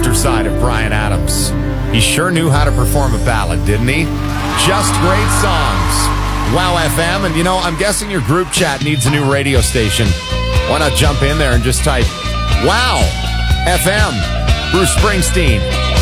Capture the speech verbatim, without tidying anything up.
producer side of Bryan Adams. He sure knew how to perform a ballad, didn't he? Just great songs. Wow F M, and you know, I'm guessing your group chat needs a new radio station. Why not jump in there and just type, Wow F M, Bruce Springsteen.